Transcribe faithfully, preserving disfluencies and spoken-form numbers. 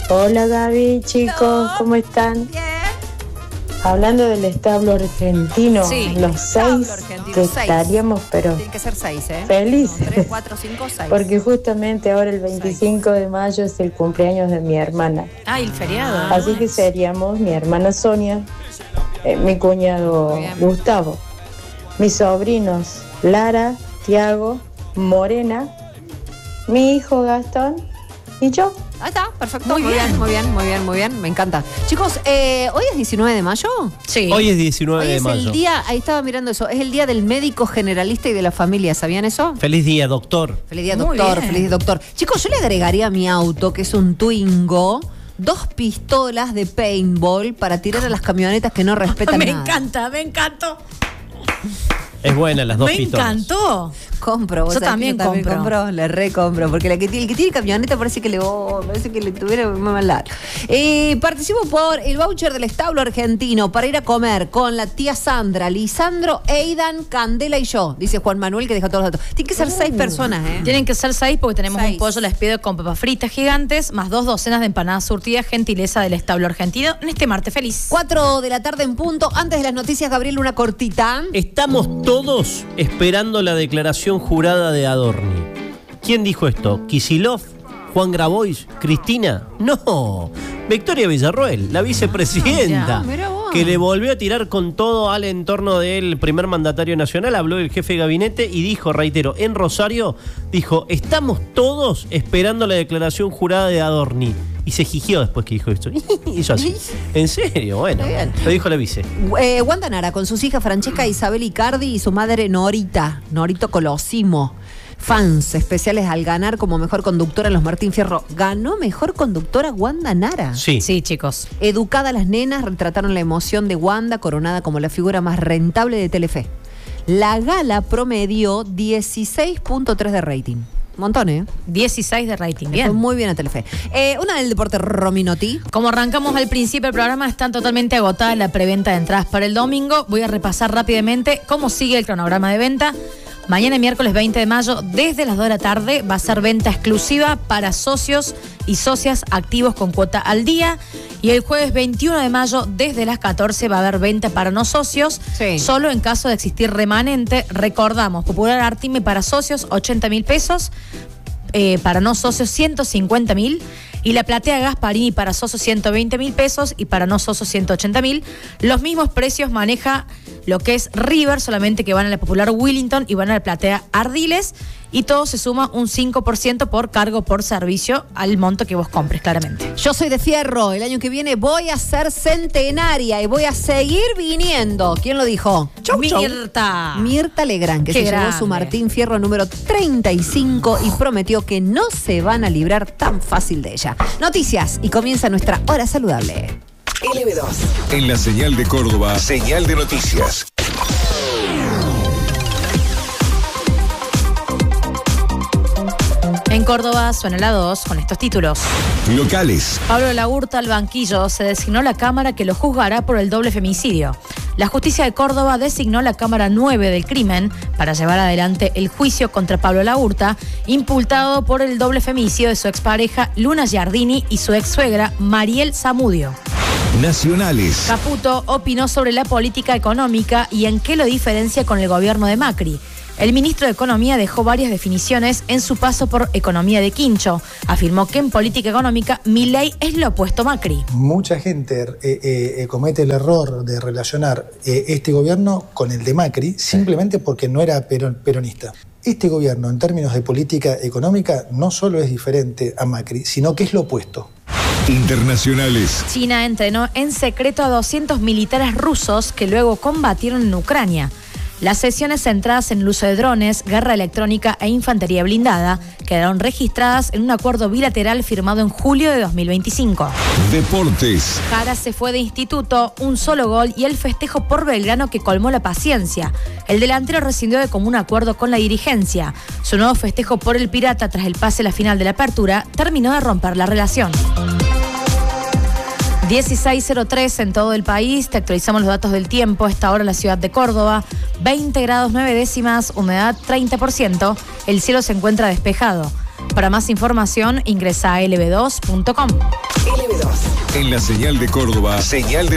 Hola Gaby, chicos, ¿cómo están? Bien. Hablando del establo argentino, Sí, los seis argentino, que seis. estaríamos, pero Tienen que ser seis, ¿eh? felices. No, tres, cuatro, cinco, seis. Porque justamente ahora el veinticinco de mayo es el cumpleaños de mi hermana. Ah, el feriado. Así que seríamos mi hermana Sonia, eh, mi cuñado Gustavo, mis sobrinos Lara, Tiago, Morena, mi hijo Gastón y yo. Ahí está, perfecto. Muy, muy bien. bien, muy bien, muy bien, muy bien. Me encanta. Chicos, eh, ¿hoy es diecinueve de mayo? Sí. Hoy es diecinueve Hoy de es mayo. el día, ahí estaba mirando eso, es el día del médico generalista y de la familia, ¿sabían eso? Feliz día, doctor. Feliz día, Muy doctor, bien. feliz día, doctor. Chicos, yo le agregaría a mi auto, que es un Twingo, dos pistolas de paintball para tirar a las camionetas que no respetan Me nada. encanta, me encantó. Es buena las dos Me pistolas. encantó. Compro, vos Yo sabés también que yo también compro. compro, le recompro, porque la que tiene, el que tiene camioneta parece que le oh, parece que le tuviera muy mal dar. Eh, participo por el voucher del establo argentino para ir a comer con la tía Sandra, Lisandro, Eidan, Candela y yo, dice Juan Manuel, que deja todos los datos. Tiene que ser seis personas, ¿eh? Tienen que ser seis porque tenemos Seis. un pollo les pido con papas fritas gigantes, más dos docenas de empanadas surtidas, gentileza del establo argentino, en este martes feliz. Cuatro de la tarde en punto. Antes de las noticias, Gabriel, una cortita. Estamos todos esperando la declaración jurada de Adorni. ¿Quién dijo esto? ¿Kicillof? ¿Juan Grabois? ¿Cristina? No, Victoria Villarroel, la vicepresidenta, Ah, mirá vos. que le volvió a tirar con todo al entorno del primer mandatario nacional. Habló el jefe de gabinete y dijo, reitero, en Rosario, dijo, estamos todos esperando la declaración jurada de Adorni. Y se jigió después que dijo esto. Hizo así. ¿En serio? Bueno, Está bien. lo dijo la vice. Eh, Wanda Nara con sus hijas Francesca Isabel Icardi y su madre Norita, Norito Colosimo. Fans especiales al ganar como mejor conductora en los Martín Fierro. Ganó mejor conductora Wanda Nara. Sí. Sí, chicos. Educada las nenas retrataron la emoción de Wanda, coronada como la figura más rentable de Telefe. La gala promedió dieciséis punto tres de rating. Montón, ¿eh? dieciséis de rating. Fue Bien. muy bien a Telefe. Eh, una del deporte, Rominotti. Como arrancamos al principio del programa, están totalmente agotada la preventa de entradas para el domingo. Voy a repasar rápidamente cómo sigue el cronograma de venta. Mañana, miércoles veinte de mayo, desde las dos de la tarde, va a ser venta exclusiva para socios y socias activos con cuota al día. Y el jueves veintiuno de mayo, desde las catorce, va a haber venta para no socios. Sí. Solo en caso de existir remanente. Recordamos, Popular Artime para socios, ochenta mil pesos. Eh, para no socios, ciento cincuenta mil. Y la platea Gasparini para socios, ciento veinte mil pesos. Y para no socios, ciento ochenta mil. Los mismos precios maneja lo que es River, solamente que van a la Popular Willington y van a la platea Ardiles. Y todo se suma un cinco por ciento por cargo por servicio al monto que vos compres, claramente. Yo soy de Fierro. El año que viene voy a ser centenaria y voy a seguir viniendo. ¿Quién lo dijo? Chau, chau. Mirta. Mirta Legrand, que Qué se llevó grande. su Martín Fierro número treinta y cinco y prometió que no se van a librar tan fácil de ella. Noticias y comienza nuestra hora saludable. L B dos. En la señal de Córdoba, señal de noticias. En Córdoba suena la dos con estos títulos. Locales. Pablo Laurta al banquillo, se designó la Cámara que lo juzgará por el doble femicidio. La justicia de Córdoba designó la Cámara nueve del crimen para llevar adelante el juicio contra Pablo Laurta, imputado por el doble femicidio de su expareja Luna Giardini y su ex suegra Mariel Zamudio. Nacionales. Caputo opinó sobre la política económica y en qué lo diferencia con el gobierno de Macri. El ministro de Economía dejó varias definiciones en su paso por Economía de Quincho. Afirmó que en política económica Milei es lo opuesto a Macri. Mucha gente eh, eh, comete el error de relacionar eh, este gobierno con el de Macri simplemente porque no era peron- peronista. Este gobierno, en términos de política económica, no solo es diferente a Macri, sino que es lo opuesto. Internacionales. China entrenó en secreto a doscientos militares rusos que luego combatieron en Ucrania. Las sesiones centradas en el uso de drones, guerra electrónica e infantería blindada quedaron registradas en un acuerdo bilateral firmado en julio de dos mil veinticinco. Deportes. Jara se fue de instituto, un solo gol y el festejo por Belgrano que colmó la paciencia. El delantero rescindió de común acuerdo con la dirigencia. Su nuevo festejo por el Pirata tras el pase a la final de la Apertura terminó de romper la relación. dieciséis cero tres en todo el país, te actualizamos los datos del tiempo. A esta hora en la ciudad de Córdoba, veinte grados nueve décimas, humedad treinta por ciento, el cielo se encuentra despejado. Para más información, ingresa a L B dos punto com. En la señal de Córdoba, señal de